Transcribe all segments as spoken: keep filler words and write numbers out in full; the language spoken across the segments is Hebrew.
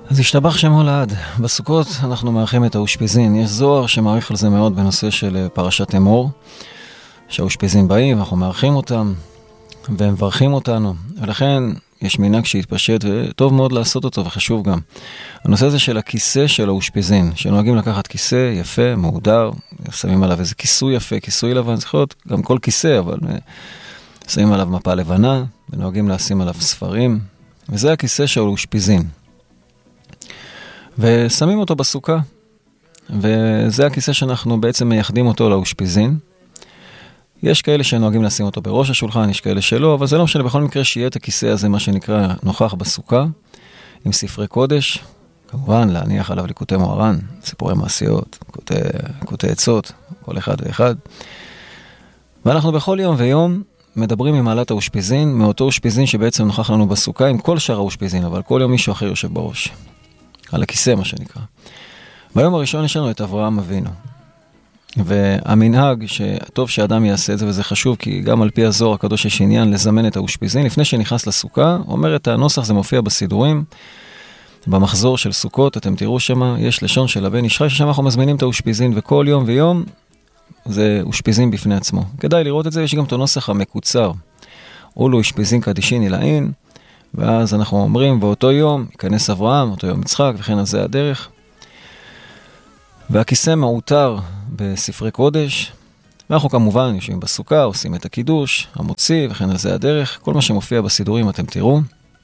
אז השתבח שמו לעד. בסוכות אנחנו מארחים את האושפיזין. יש זוהר שמעריך על זה מאוד בנושא של פרשת אמור, שהאושפיזין באים, אנחנו מארחים אותם והם מברכים אותנו, ולכן יש מנהג שהתפשט וטוב מאוד לעשות אותו וחשוב גם. הנושא הזה של הכיסא של האושפיזין, שנוהגים לקחת כיסא יפה, מהודר, שמים עליו איזה כיסוי יפה, כיסוי לבן, זה יכול להיות גם כל כיסא, אבל שמים עליו מפה לבנה, ונוהגים לשים עליו ספרים, וזה הכיסא של האושפיזין. ושמים אותו בסוכה, וזה הכיסא שאנחנו בעצם מייחדים אותו לאושפיזין. יש כאלה שנוהגים לשים אותו בראש השולחן, יש כאלה שלא, אבל זה לא משנה, בכל מקרה שיהיה את הכיסא הזה, מה שנקרא נוכח בסוכה, עם ספרי קודש, כמובן להניח עליו ליקוטי מוהר"ן, סיפורי מעשיות, ליקוטי עצות, כל אחד ואחד. ואנחנו בכל יום ויום מדברים עם מעלת האושפיזין, מאותו אושפיזין שבעצם נוכח לנו בסוכה, עם כל שאר האושפיזין, אבל כל יום מישהו אחר יושב בראש, על הכיסא מה שנקרא. ביום הראשון יש לנו את אברהם אבינו. והמנהג שטוב שאדם יעשה את זה, וזה חשוב, כי גם על פי הזוהר הקדוש יש עניין לזמן את האושפיזין, לפני שנכנס לסוכה, אומר את הנוסח, זה מופיע בסידורים, במחזור של סוכות, אתם תראו שמה, יש לשון של הבן ישחי, ששם אנחנו מזמינים את האושפיזין, וכל יום ויום זה אושפיזין בפני עצמו. כדאי לראות את זה, יש גם את הנוסח המקוצר, אולו אושפיזין קדישין אילאין, ואז אנחנו אומרים, באותו יום ייכנס אברהם, אותו יום יצחק, וכן על זה הדרך. והכיסא מעוטר בספרי קודש, ואנחנו כמובן יושבים בסוכה, עושים את הקידוש, המוציא, וכן על זה הדרך, כל מה שמופיע בסידורים אתם תראו.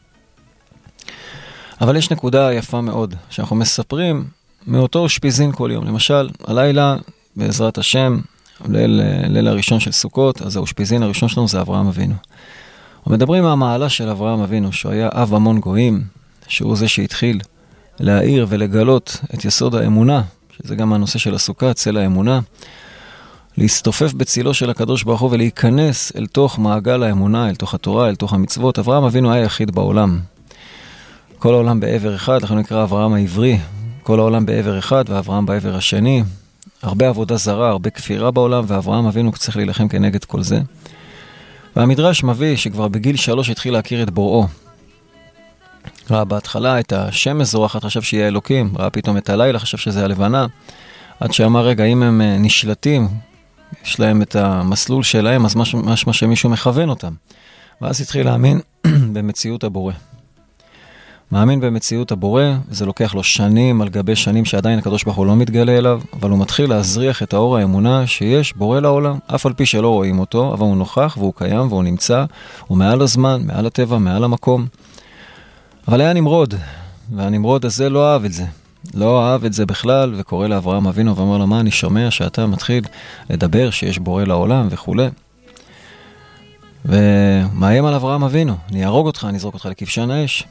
אבל יש נקודה יפה מאוד, שאנחנו מספרים מאותו אושפיזין כל יום. למשל, הלילה, בעזרת השם, ליל, ליל הראשון של סוכות, אז האושפיזין הראשון שלנו זה אברהם אבינו. ומדברים מהמעלה של אברהם אבינו, שהוא היה אב המון גויים, שהוא זה שהתחיל להעיר ולגלות את יסוד האמונה, שזה גם הנושא של הסוכה, צל האמונה, להסתופף בצילו של הקדוש ברוך הוא ולהיכנס אל תוך מעגל האמונה, אל תוך התורה, אל תוך המצוות. אברהם אבינו היה יחיד בעולם. כל העולם בעבר אחד, אנחנו נקרא אברהם העברי, כל העולם בעבר אחד ואברהם בעבר השני. הרבה עבודה זרה, הרבה כפירה בעולם, ואברהם אבינו צריך להילחם כנגד כל זה. והמדרש מביא שכבר בגיל שלוש התחיל להכיר את בוראו. ראה בהתחלה את השמש זורחת, חשב שיהיה אלוקים, ראה פתאום את הלילה, חשב שזה הלבנה, עד שאמר רגע, אם הם נשלטים, יש להם את המסלול שלהם, אז משהו, משהו שמישהו מכוון אותם. ואז התחיל להאמין במציאות הבורא. מאמין במציאות הבורא, וזה לוקח לו שנים על גבי שנים שעדיין הקדוש ברוך הוא לא מתגלה אליו, אבל הוא מתחיל להזריח את האור האמונה שיש בורא לעולם, אף על פי שלא רואים אותו, אבל הוא נוכח והוא קיים והוא נמצא, הוא מעל הזמן, מעל הטבע, מעל המקום. אבל היה נמרוד, והנמרוד הזה לא אהב את זה. לא אהב את זה בכלל, וקורא לאברהם אבינו ואומר לו, מה אני שומע שאתה מתחיל לדבר שיש בורא לעולם וכו'. ומאיים על אברהם אבינו, אני ארוג אותך, אני אזרוק אותך לכבשן האש.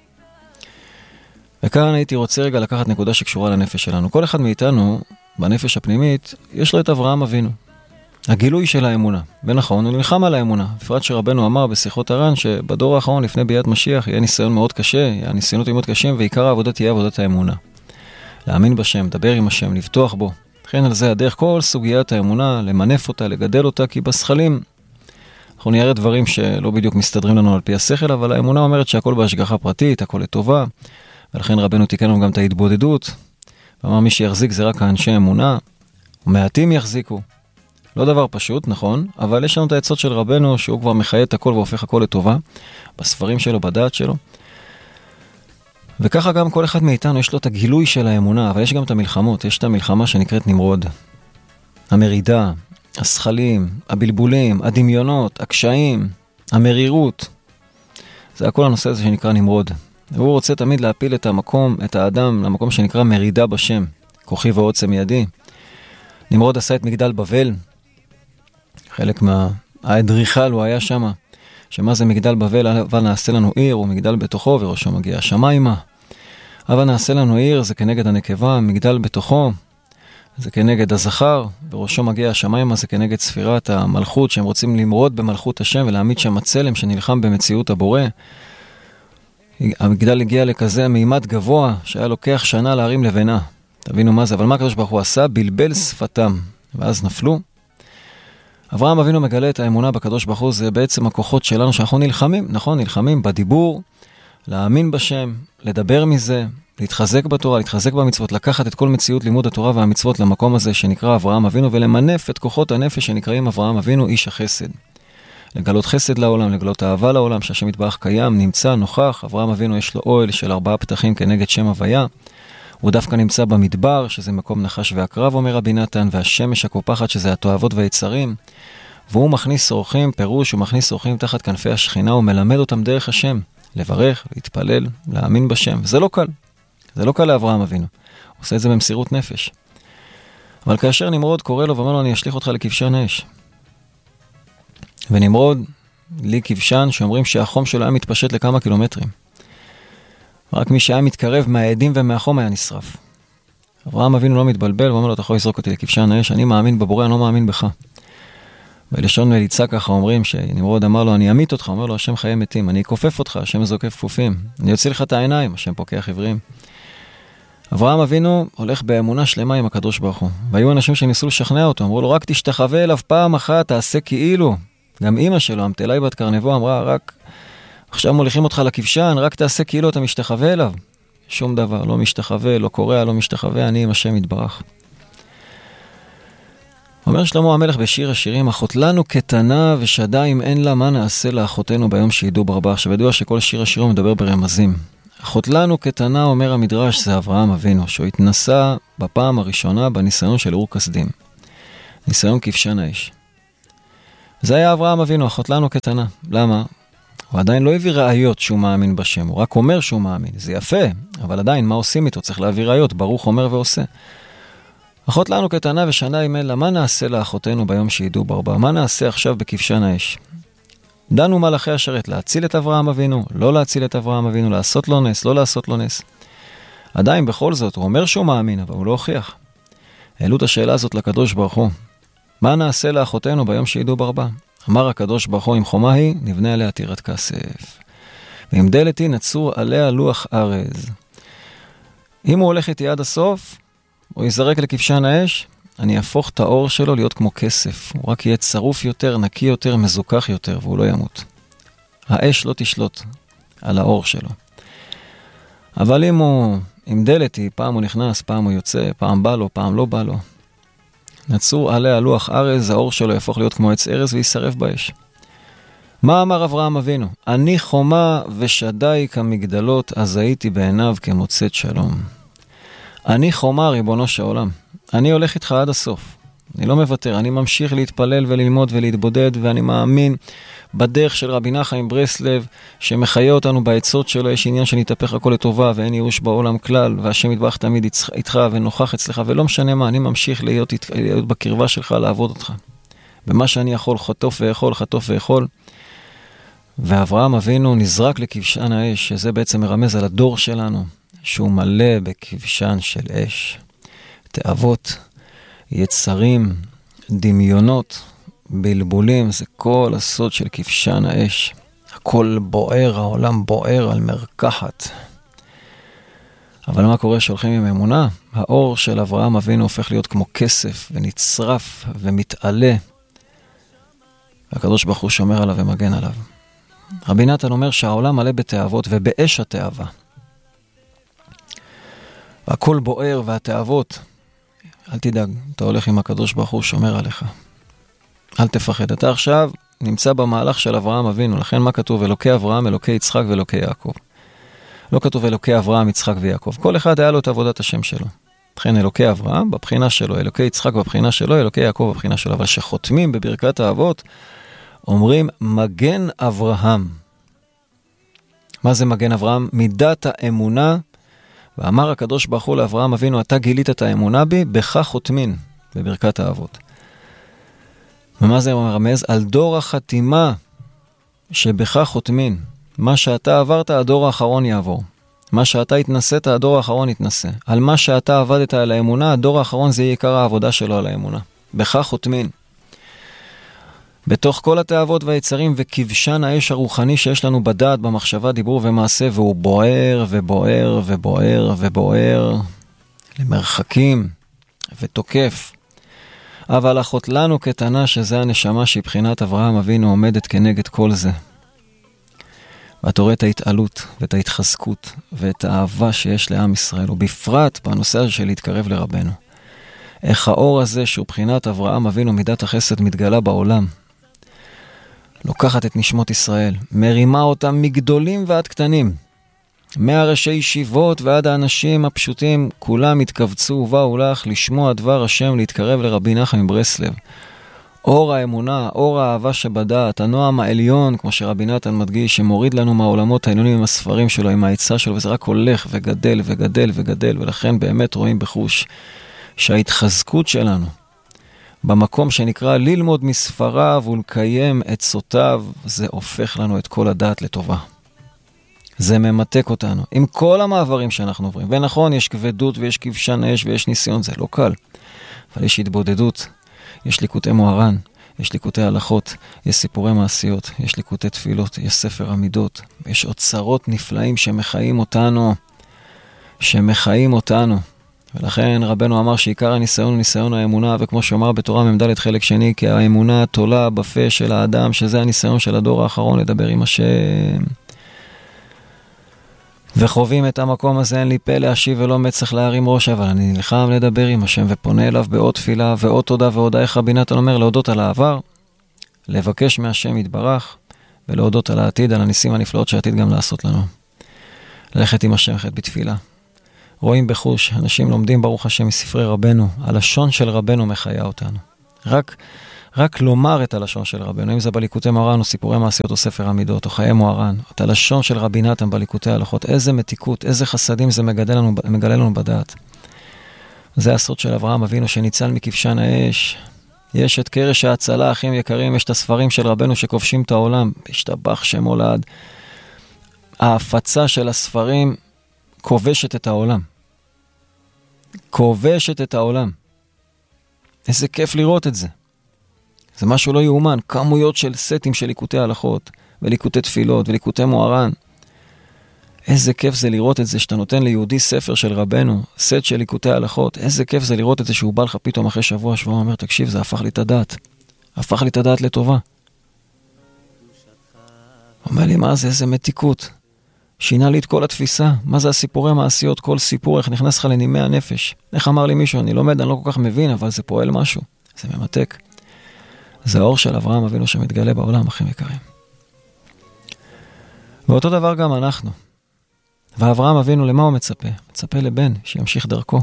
וכאן הייתי רוצה רגע לקחת נקודה שקשורה לנפש שלנו. כל אחד מאיתנו, בנפש הפנימית, יש לו את אברהם אבינו. הגילוי של האמונה. ונכון, הוא נלחם על האמונה. בפרט שרבנו אמר בשיחות הר"ן, שבדור האחרון, לפני ביאת משיח, יהיה ניסיון מאוד קשה, יהיה ניסיונות מאוד קשים, ועיקר העבודה תהיה עבודת האמונה. להאמין בשם, לדבר עם השם, לבטוח בו. לכן על זה הדרך, כל סוגיית האמונה, למנף אותה, לגדל אותה, כי בשכלים, אנחנו נראה דברים שלא בדיוק מסתדרים לנו על פי השכל, אבל האמונה אומרת שהכל בהשגחה פרטית, הכל לטובה, ולכן רבנו תיקן לנו גם את ההתבודדות, ואמר מי שיחזיק זה רק האנשי אמונה, ומעטים יחזיקו. לא דבר פשוט, נכון, אבל יש לנו את העצות של רבנו, שהוא כבר מחיה את הכל והופך הכל לטובה, בספרים שלו, בדעת שלו. וככה גם כל אחד מאיתנו יש לו את הגילוי של האמונה, אבל יש גם את המלחמות, יש את המלחמה שנקראת נמרוד. המרידה, השכלים, הבלבולים, הדמיונות, הקשיים, המרירות. זה הכל הנושא הזה שנקרא נמרוד. והוא רוצה תמיד להפיל את המקום, את האדם, למקום שנקרא מרידה בשם, כוחי ועוצם ידי. נמרוד עשה את מגדל בבל, חלק מהאדריכל הוא היה שם, שמה זה מגדל בבל, אבל נעשה לנו עיר, הוא מגדל בתוכו וראשו מגיע השמיימה. אבל נעשה לנו עיר, זה כנגד הנקבה, מגדל בתוכו, זה כנגד הזכר, וראשו מגיע השמיימה, זה כנגד ספירת המלכות, שהם רוצים למרוד במלכות השם ולהעמיד שם הצלם שנלחם במציאות הבורא. המגדל הגיע לכזה מימד גבוה, שהיה לוקח שנה להרים לבנה. תבינו מה זה, אבל מה הקדוש ברוך הוא עשה? בלבל שפתם, ואז נפלו. אברהם אבינו מגלה את האמונה בקדוש ברוך הוא, זה בעצם הכוחות שלנו שאנחנו נלחמים, נכון? נלחמים בדיבור, להאמין בשם, לדבר מזה, להתחזק בתורה, להתחזק במצוות, לקחת את כל מציאות לימוד התורה והמצוות למקום הזה שנקרא אברהם אבינו, ולמנף את כוחות הנפש שנקראים אברהם אבינו, איש החסד. לגלות חסד לעולם, לגלות אהבה לעולם, שהשם יתברך קיים, נמצא, נוכח. אברהם אבינו יש לו אוהל של ארבעה פתחים כנגד שם הוויה. הוא דווקא נמצא במדבר, שזה מקום נחש והקרב, אומר רבי נתן, והשמש הקופחת, שזה התואבות והיצרים. והוא מכניס אורחים, פירוש, הוא מכניס אורחים תחת כנפי השכינה, ומלמד אותם דרך השם, לברך, להתפלל, להאמין בשם. זה לא קל. זה לא קל לאברהם אבינו. הוא עושה את זה במסירות נפש. אבל כאשר נמרוד קורא לו ואומר לו, אני אשליך אותך לכבשן האש. ונמרוד, לי כבשן, שאומרים שהחום שלו היה מתפשט לכמה קילומטרים. רק מי שהיה מתקרב מהעדים ומהחום היה נשרף. אברהם אבינו לא מתבלבל, ואומר לו, אתה יכול לזרוק אותי לכבשן האש, אני מאמין בבורא, אני לא מאמין בך. בלשון מליצה ככה אומרים שנמרוד אמר לו, אני אמית אותך, אומר לו, השם חיי מתים, אני אכופף אותך, השם זוקף כפופים, אני יוציא לך את העיניים, השם פוקח עברים. אברהם אבינו הולך באמונה שלמה עם הקדוש ברוך הוא, והיו אנשים שניסו לשכנע אותו, אמרו לו, רק תשתחווה אליו פעם אחת, תעשה כאילו. גם אמא שלו, המתלי בת קרנבו, אמרה, רק עכשיו מוליכים אותך לכבשן, רק תעשה כאילו אתה משתחווה אליו. שום דבר, לא משתחווה, לא קורא, לא משתחווה, אני עם השם יתברך. אומר שלמה המלך בשיר השירים, אחות לנו קטנה ושדיים אין לה, מה נעשה לאחותנו ביום שידעו ברבה. עכשיו ידוע שכל שיר השירים מדבר ברמזים. אחות לנו קטנה, אומר המדרש, זה אברהם אבינו, שהוא התנסה בפעם הראשונה בניסיון של אור כסדים. ניסיון כבשן האש. זה היה אברהם אבינו, אחות לנו קטנה. למה? הוא עדיין לא הביא ראיות שהוא מאמין בשם, הוא רק אומר שהוא מאמין. זה יפה, אבל עדיין מה עושים איתו? צריך להביא ראיות, ברוך אומר ועושה. אחות לנו קטנה ושניים אין לה, מה נעשה לאחותנו ביום שידעו ברבה? מה נעשה עכשיו בכבשן האש? דנו מלאכי השרת, להציל את אברהם אבינו, לא להציל את אברהם אבינו, לעשות לו נס, לא לעשות לו נס. עדיין בכל זאת, הוא אומר שהוא מאמין, אבל הוא לא הוכיח. העלו את השאלה הזאת לקדוש ברוך הוא. מה נעשה לאחותנו ביום שידעו ברבה? אמר הקדוש ברוך הוא, אם חומה היא, נבנה עליה טירת כסף. ואם דלת היא, נצור עליה לוח ארז. אם הוא הולך איתי עד הסוף, הוא יזרק לכבשן האש, אני אהפוך את האור שלו להיות כמו כסף. הוא רק יהיה צרוף יותר, נקי יותר, מזוכח יותר, והוא לא ימות. האש לא תשלוט על האור שלו. אבל אם הוא, אם דלת היא, פעם הוא נכנס, פעם הוא יוצא, פעם בא לו, פעם לא בא לו. נצור עליה לוח ארז, האור שלו יהפוך להיות כמו עץ ארז וישרף באש. מה אמר אברהם אבינו? אני חומה ושדי כמגדלות, אז הייתי בעיניו כמוצאת שלום. אני חומה, ריבונו של עולם. אני הולך איתך עד הסוף. אני לא מוותר, אני ממשיך להתפלל וללמוד ולהתבודד, ואני מאמין בדרך של רבי נחמן ברסלב, שמחיה אותנו בעצות שלו, יש עניין שנתהפך הכל לטובה, ואין ייאוש בעולם כלל, והשם יתברך תמיד איתך ונוכח אצלך, ולא משנה מה, אני ממשיך להיות, להיות בקרבה שלך, לעבוד אותך. במה שאני יכול, חטוף ואכול, חטוף ואכול. ואברהם אבינו נזרק לכבשן האש, שזה בעצם מרמז על הדור שלנו, שהוא מלא בכבשן של אש. תאוות, יצרים, דמיונות, בלבולים, זה כל הסוד של כבשן האש. הכל בוער, העולם בוער על מרקחת. אבל מה קורה שהולכים עם אמונה? האור של אברהם אבינו הופך להיות כמו כסף, ונצרף ומתעלה. והקדוש ברוך הוא שומר עליו ומגן עליו. רבי נתן אומר שהעולם מלא בתאוות ובאש התאווה. והכל בוער והתאוות, אל תדאג, אתה הולך עם הקדוש ברוך הוא, שומר עליך. אל תפחד, אתה עכשיו נמצא במהלך של אברהם אבינו, לכן מה כתוב? אלוקי אברהם, אלוקי יצחק ואלוקי יעקב. לא כתוב אלוקי אברהם, יצחק ויעקב. כל אחד היה לו את עבודת השם שלו. לכן אלוקי אברהם בבחינה שלו, אלוקי יצחק בבחינה שלו, אלוקי יעקב בבחינה שלו. אבל שחותמים בברכת האבות, אומרים מגן אברהם. מה זה מגן אברהם? מידת האמונה. ואמר הקדוש ברוך הוא לאברהם אבינו, אתה גילית את האמונה בי, בך חותמין בברכת האבות. ומה זה מרמז? על דור החתימה שבך חותמין. מה שאתה עברת, הדור האחרון יעבור. מה שאתה התנסית, הדור האחרון יתנסה. על מה שאתה עבדת על האמונה, הדור האחרון זה יהיה עיקר העבודה שלו על האמונה. בך חותמין. בתוך כל התאוות והיצרים וכבשן האש הרוחני שיש לנו בדעת, במחשבה, דיבור ומעשה, והוא בוער ובוער ובוער ובוער למרחקים ותוקף. אבל אחות לנו קטנה, שזה הנשמה שהיא בחינת אברהם אבינו, עומדת כנגד כל זה. ואתה רואה את ההתעלות ואת ההתחזקות ואת האהבה שיש לעם ישראל, ובפרט בנושא הזה של להתקרב לרבנו. איך האור הזה שהוא בחינת אברהם אבינו מידת החסד מתגלה בעולם, לוקחת את נשמות ישראל, מרימה אותם מגדולים ועד קטנים, מהראשי ישיבות ועד האנשים הפשוטים, כולם התכווצו ובאו לך לשמוע דבר השם, להתקרב לרבי נחם מברסלב. אור האמונה, אור האהבה שבדעת, הנועם העליון, כמו שרבי נתן מדגיש, שמוריד לנו מהעולמות העליונים עם הספרים שלו, עם העצה שלו, וזה רק הולך וגדל וגדל וגדל, ולכן באמת רואים בחוש שההתחזקות שלנו במקום שנקרא ללמוד מספריו ולקיים עצותיו, זה הופך לנו את כל הדעת לטובה. זה ממתק אותנו עם כל המעברים שאנחנו עוברים. ונכון, יש כבדות ויש כבשן אש ויש ניסיון, זה לא קל. אבל יש התבודדות, יש ליקוטי מוהר"ן, יש ליקוטי הלכות, יש סיפורי מעשיות, יש ליקוטי תפילות, יש ספר עמידות, יש אוצרות נפלאים שמחיים אותנו, שמחיים אותנו. ולכן רבנו אמר שעיקר הניסיון הוא ניסיון האמונה, וכמו שאומר בתורה ממדלת חלק שני, כי האמונה תולה בפה של האדם, שזה הניסיון של הדור האחרון לדבר עם השם. וחווים את המקום הזה, אין לי פה להשיב ולא מצח להרים ראש, אבל אני נלחם לדבר עם השם ופונה אליו בעוד תפילה ועוד תודה ועוד איך רבי נתן אומר, להודות על העבר, לבקש מהשם יתברך, ולהודות על העתיד, על הניסים הנפלאות שעתיד גם לעשות לנו. ללכת עם השם חד בתפילה. רואים בחוש, אנשים לומדים ברוך השם מספרי רבנו, הלשון של רבנו מחיה אותנו. רק, רק לומר את הלשון של רבנו, אם זה בליקוטי מוהר"ן או סיפורי מעשיות או ספר עמידות או חיי מוהר"ן, את הלשון של רבי נתן בליקוטי הלכות, איזה מתיקות, איזה חסדים זה מגדל לנו, מגלה לנו בדעת. זה הסוד של אברהם אבינו שניצל מכבשן האש. יש את קרש ההצלה, אחים יקרים, יש את הספרים של רבנו שכובשים את העולם, השתבח שם הולד. ההפצה של הספרים כובשת את העולם. כובשת את העולם. איזה כיף לראות את זה. זה משהו לא יאומן, כמויות של סטים של ליקוטי הלכות, וליקוטי תפילות, וליקוטי מוהר"ן. איזה כיף זה לראות את זה, שאתה נותן ליהודי ספר של רבנו, סט של ליקוטי הלכות, איזה כיף זה לראות את זה שהוא בא לך פתאום אחרי שבוע, שבוע אומר, תקשיב, זה הפך לי את הדעת. הפך לי את הדעת לטובה. אומר לי, מה זה, איזה מתיקות. שינה לי את כל התפיסה, מה זה הסיפורי מעשיות, כל סיפור, איך נכנס לך לנימי הנפש. איך אמר לי מישהו, אני לומד, אני לא כל כך מבין, אבל זה פועל משהו. זה ממתק. זה האור של אברהם אבינו שמתגלה בעולם, אחים יקרים. ואותו דבר גם אנחנו. ואברהם אבינו למה הוא מצפה? מצפה לבן שימשיך דרכו.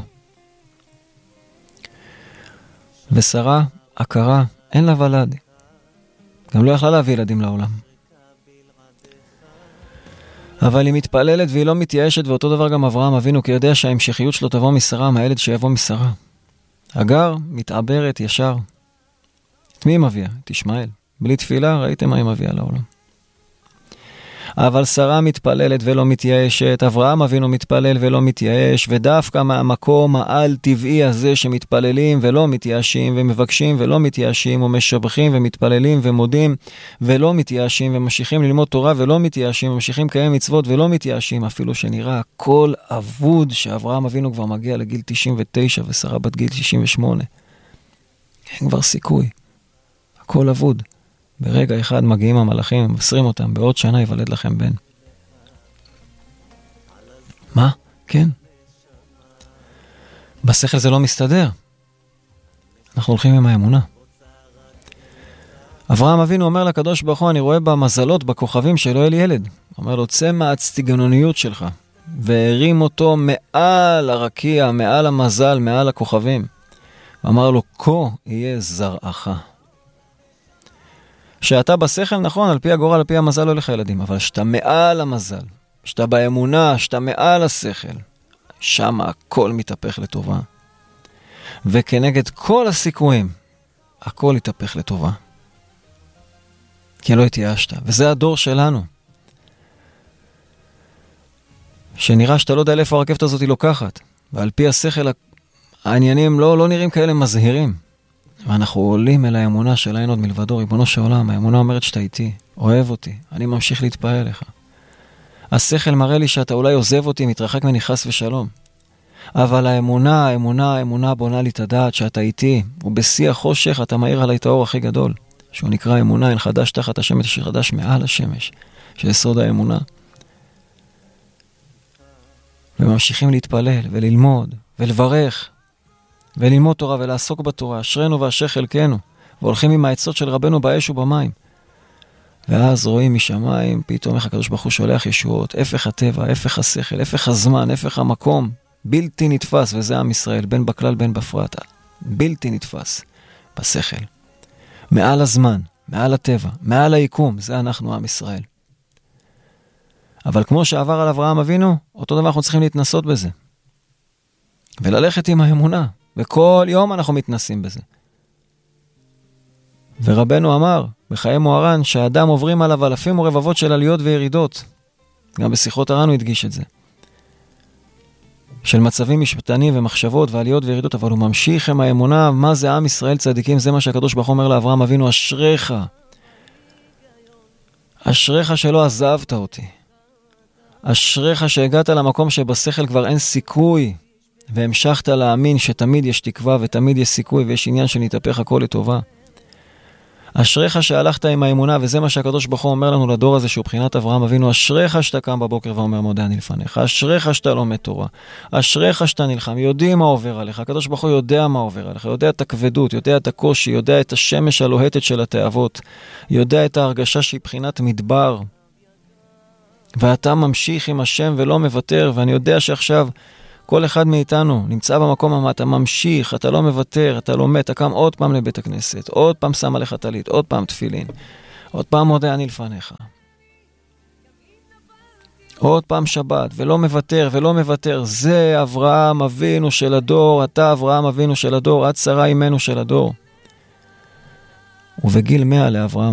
ושרה, עקרה, אין לה ולד. גם לא יכלה להביא ילדים לעולם. אבל היא מתפללת והיא לא מתייאשת, ואותו דבר גם אברהם אבינו, כי יודע שההמשכיות שלו תבוא משרה, מהילד שיבוא משרה. אגר מתעברת ישר. את מי היא מביאה? את ישמעאל. בלי תפילה ראיתם מה היא מביאה לעולם. אבל שרה מתפללת ולא מתייאשת, אברהם אבינו מתפלל ולא מתייאש, ודווקא מהמקום העל טבעי הזה שמתפללים ולא מתייאשים, ומבקשים ולא מתייאשים, ומשבחים ומתפללים ומודים ולא מתייאשים, וממשיכים ללמוד תורה ולא מתייאשים, וממשיכים לקיים מצוות ולא מתייאשים, אפילו שנראה הכל אבוד, שאברהם אבינו כבר מגיע לגיל תשעים ותשע ושרה בת גיל שישים ושמונה. אין כבר סיכוי. הכל אבוד. ברגע אחד מגיעים המלאכים, מבשרים אותם, בעוד שנה יוולד לכם בן. מה? כן. בשכל זה לא מסתדר. אנחנו הולכים עם האמונה. אברהם אבינו אומר לקדוש ברוך הוא, אני רואה במזלות, בכוכבים שלא יהיה לי ילד. אומר לו, צא מהצטיגנוניות שלך, והרים אותו מעל הרקיע, מעל המזל, מעל הכוכבים. ואמר לו, כה יהיה זרעך. שאתה בשכל, נכון, על פי הגורל, על פי המזל לא לך ילדים, אבל שאתה מעל המזל, שאתה באמונה, שאתה מעל השכל, שם הכל מתהפך לטובה. וכנגד כל הסיכויים, הכל יתהפך לטובה. כי לא התייאשת, וזה הדור שלנו. שנראה שאתה לא יודע איפה הרכבת הזאת היא לוקחת, ועל פי השכל העניינים לא, לא נראים כאלה מזהירים. ואנחנו עולים אל האמונה של אין עוד מלבדו, ריבונו של עולם, האמונה אומרת שאתה איתי, אוהב אותי, אני ממשיך להתפעל לך. השכל מראה לי שאתה אולי עוזב אותי, מתרחק ממני חס ושלום. אבל האמונה, האמונה, האמונה בונה לי את הדעת שאתה איתי, ובשיא החושך אתה מאיר עלי את האור הכי גדול, שהוא נקרא אמונה, אין חדש תחת השמש, יש חדש מעל השמש, שזה סוד האמונה. וממשיכים להתפלל וללמוד ולברך וללמוד תורה ולעסוק בתורה, אשרנו ואשר חלקנו, והולכים עם העצות של רבנו באש ובמים. ואז רואים משמיים, פתאום איך הקדוש ברוך הוא שולח ישועות, הפך הטבע, הפך השכל, הפך הזמן, הפך המקום, בלתי נתפס, וזה עם ישראל, בין בכלל בין בפרט, בלתי נתפס בשכל. מעל הזמן, מעל הטבע, מעל היקום, זה אנחנו עם ישראל. אבל כמו שעבר על אברהם אבינו, אותו דבר אנחנו צריכים להתנסות בזה. וללכת עם האמונה, וכל יום אנחנו מתנסים בזה. ורבנו אמר, בחיי מוהר"ן, שהאדם עוברים עליו אלפים ורבבות של עליות וירידות. גם בשיחות הר"ן הוא הדגיש את זה. של מצבים משפטניים ומחשבות ועליות וירידות, אבל הוא ממשיך עם האמונה, מה זה עם ישראל צדיקים, זה מה שהקדוש ברוך הוא אומר לאברהם אבינו, אשריך, אשריך שלא עזבת אותי, אשריך שהגעת למקום שבשכל כבר אין סיכוי, והמשכת להאמין שתמיד יש תקווה ותמיד יש סיכוי ויש עניין שנתהפך הכל לטובה. אשריך שהלכת עם האמונה, וזה מה שהקדוש ברוך הוא אומר לנו לדור הזה שהוא בחינת אברהם אבינו, אשריך שאתה קם בבוקר ואומר מודה אני לפניך, אשריך שאתה לומד תורה, אשריך שאתה נלחם, יודעים מה עובר עליך, הקדוש ברוך הוא יודע מה עובר עליך, יודע את הכבדות, יודע את הקושי, יודע את השמש הלוהטת של התאוות, יודע את ההרגשה שהיא בחינת מדבר, ואתה ממשיך עם השם ולא מוותר, ואני יודע שעכשיו כל אחד מאיתנו נמצא במקום המה, אתה ממשיך, אתה לא מוותר, אתה לומד, אתה קם עוד פעם לבית הכנסת, עוד פעם שם עליך טלית, עוד פעם תפילין, עוד פעם מודה אני לפניך. עוד פעם שבת, ולא מוותר, ולא מוותר. זה אברהם אבינו של הדור, אתה אברהם אבינו של הדור, את שרה אימנו של הדור. ובגיל מאה לאברהם